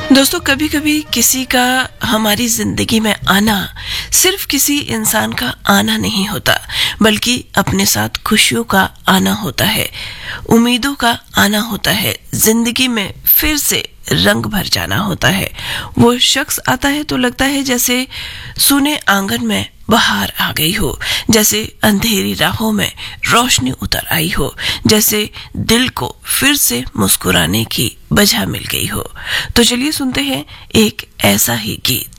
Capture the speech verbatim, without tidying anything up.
दोस्तों, कभी कभी किसी का हमारी जिंदगी में आना सिर्फ किसी इंसान का आना नहीं होता, बल्कि अपने साथ खुशियों का आना होता है, उम्मीदों का आना होता है, जिंदगी में फिर से रंग भर जाना होता है। वो शख्स आता है तो लगता है जैसे सूने आंगन में बहार आ गई हो, जैसे अंधेरी राहों में रोशनी उतर आई हो, जैसे दिल को फिर से मुस्कुराने की वजह मिल गई हो। तो चलिए सुनते हैं एक ऐसा ही गीत।